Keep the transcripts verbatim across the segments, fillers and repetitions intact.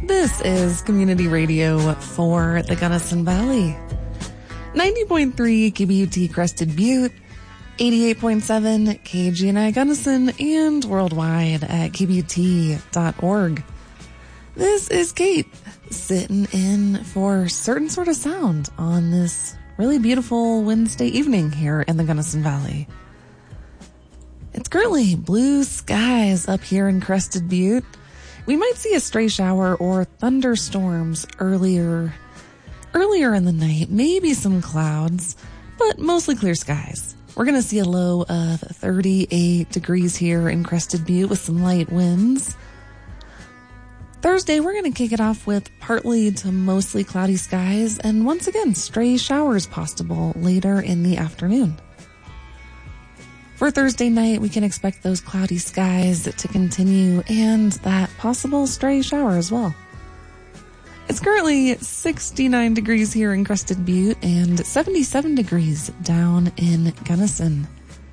This is community radio for the Gunnison Valley. ninety point three K B U T Crested Butte, eighty-eight point seven K G N I Gunnison, and worldwide at K B U T dot org. This is Kate, sitting in for Certain Sort of Sound on this really beautiful Wednesday evening here in the Gunnison Valley. It's currently blue skies up here in Crested Butte. We might see a stray shower or thunderstorms earlier, earlier in the night, maybe some clouds, but mostly clear skies. We're going to see a low of thirty-eight degrees here in Crested Butte with some light winds. Thursday, we're going to kick it off with partly to mostly cloudy skies and once again, stray showers possible later in the afternoon. For Thursday night, we can expect those cloudy skies to continue and that possible stray shower as well. It's currently sixty-nine degrees here in Crested Butte and seventy-seven degrees down in Gunnison.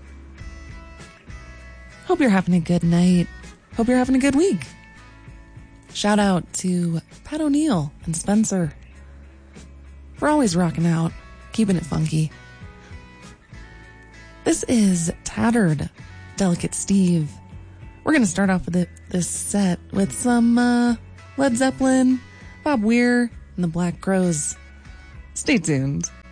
Hope you're having a good night. Hope you're having a good week. Shout out to Pat O'Neill and Spencer for always rocking out, keeping it funky. This is Tattered, Delicate Steve. We're going to start off with it, this set with some uh, Led Zeppelin, Bob Weir, and the Black Crowes. Stay tuned.